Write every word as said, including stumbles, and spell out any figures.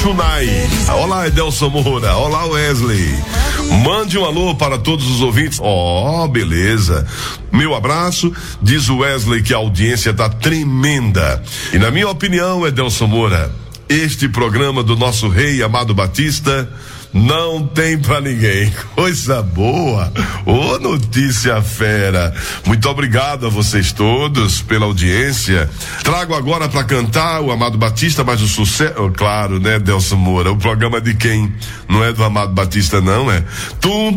Chunai. Olá, Edelson Moura. Olá, Wesley. Mande um alô para todos os ouvintes. Ó, oh, beleza. Meu abraço. Diz o Wesley que a audiência tá tremenda. E na minha opinião, Edelson Moura, este programa do nosso rei Amado Batista não tem pra ninguém. Coisa boa. Ô, notícia fera. Muito obrigado a vocês todos pela audiência. Trago agora pra cantar o Amado Batista, mas o sucesso, claro, né, Edelson Moura, o programa de quem? Não é do Amado Batista, não, é? Tum